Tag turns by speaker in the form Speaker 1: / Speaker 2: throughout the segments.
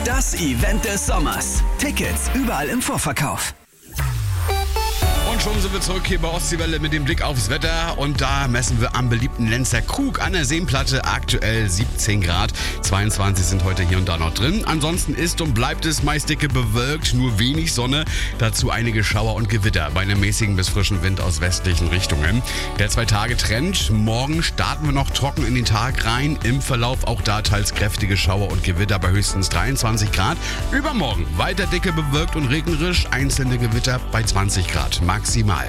Speaker 1: Das Event des Sommers. Tickets überall im Vorverkauf.
Speaker 2: Und schon sind wir zurück hier bei Ostseewelle mit dem Blick aufs Wetter. Und da messen wir am beliebten Lenzer Krug an der Seenplatte aktuell 17 Grad. 22 sind heute hier und da noch drin. Ansonsten ist und bleibt es meist dicke bewölkt, nur wenig Sonne. Dazu einige Schauer und Gewitter bei einem mäßigen bis frischen Wind aus westlichen Richtungen. Der 2-Tage-Trend. Morgen starten wir noch trocken in den Tag rein. Im Verlauf auch da teils kräftige Schauer und Gewitter bei höchstens 23 Grad. Übermorgen weiter dicke bewölkt und regnerisch. Einzelne Gewitter bei 20 Grad. Maximal.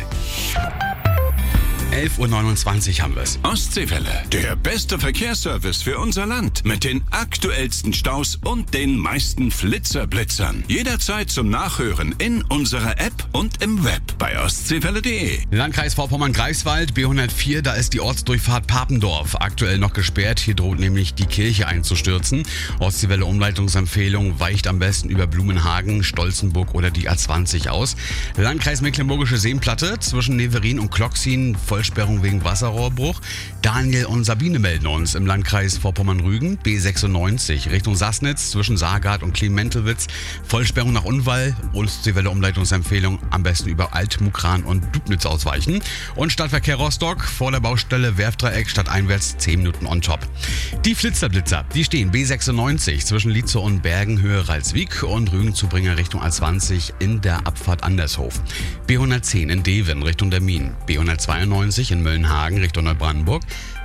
Speaker 2: 11.29 Uhr haben wir es.
Speaker 3: Ostseewelle, der beste Verkehrsservice für unser Land. Mit den aktuellsten Staus und den meisten Flitzerblitzern. Jederzeit zum Nachhören in unserer App und im Web bei ostseewelle.de.
Speaker 2: Landkreis Vorpommern-Greifswald, B104, da ist die Ortsdurchfahrt Papendorf aktuell noch gesperrt. Hier droht nämlich die Kirche einzustürzen. Ostseewelle Umleitungsempfehlung, weicht am besten über Blumenhagen, Stolzenburg oder die A20 aus. Landkreis Mecklenburgische Seenplatte, zwischen Neverin und Kloxin, Vollsperrung wegen Wasserrohrbruch. Daniel und Sabine melden uns im Landkreis Vorpommern-Rügen, B96, Richtung Sassnitz, zwischen Saargard und Klementelwitz. Vollsperrung nach Unwall, Ostseewelle Umleitungsempfehlung, am besten über Altmukran und Dubnitz ausweichen. Und Stadtverkehr Rostock, vor der Baustelle Werftdreieck, stadteinwärts 10 Minuten on top. Die Flitzerblitzer, die stehen B96 zwischen Lietzow und Bergen, Höhe Ralswiek und Rügenzubringer Richtung A20 in der Abfahrt Andershof. B110 in Deven Richtung der Mien, B192 in Möllenhagen Richtung Neubrandenburg,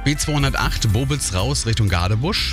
Speaker 2: B208 Bobitz raus Richtung Gadebusch,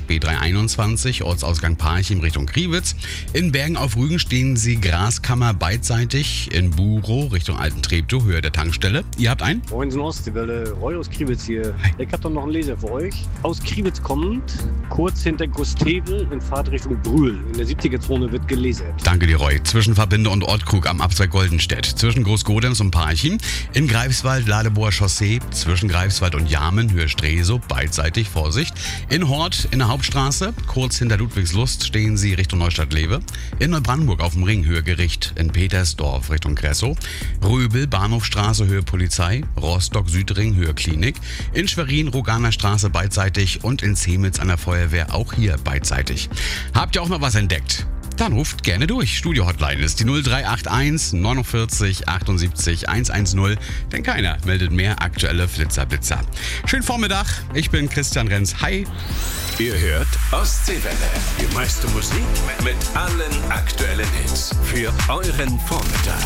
Speaker 2: B321 Ortsausgang Parchim Richtung Kriwitz. In Bergen auf Rügen stehen sie Graskammer beidseitig, in Burow Richtung Alten Treptow, Höhe der Tankstelle. Ihr habt einen?
Speaker 4: Moin, Ostseewelle, Roy aus Kriwitz hier.
Speaker 2: Hi.
Speaker 4: Ich hab doch noch einen Leser für euch. Aus Kriwitz kommend, kurz hinter Gustevel in Fahrtrichtung Brühl. In der 70er-Zone wird gelesen.
Speaker 2: Danke dir, Roy. Zwischen Verbinde und Ortkrug am Abzweig Goldenstedt, zwischen Großgodems und Parchim, in Greifswald Ladeboer Chaussee, zwischen Greifswald und Jarmen, Höhe Stresow, beidseitig Vorsicht. In Hort in der Hauptstraße, kurz hinter Ludwigslust stehen sie Richtung Neustadt-Lewe. In Neubrandenburg auf dem Ring, Höhe Gericht. In Petersdorf Richtung Krесsow. Röbel, Bahnhofstraße, Höhe Polizei. Rostock Südring, Höhe Klinik. In Schwerin, Roganer Straße, beidseitig. Und in Zemitz an der Feuerwehr, auch hier beidseitig. Habt ihr auch noch was entdeckt? Dann ruft gerne durch. Studio-Hotline ist die 0381 49 78 110, denn keiner meldet mehr aktuelle Flitzerblitzer. Schönen Vormittag, ich bin Christian Renz. Hi.
Speaker 3: Ihr hört Ostseewelle. Die meiste Musik mit allen aktuellen Hits. Für euren Vormittag.